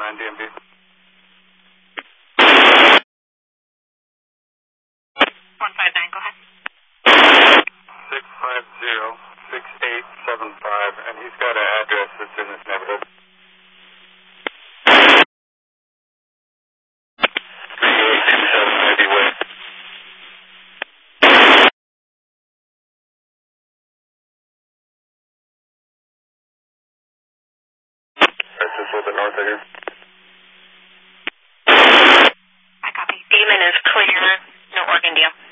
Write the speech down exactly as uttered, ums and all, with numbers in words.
nine D M V. one five nine, go ahead. six five zero, six eight seven five, and he's got an address that's in this neighborhood. thirty-eight eighty-seven Ivy Way. That's just a little bit north of here. I copy. Demon is clear. No Oregon deal.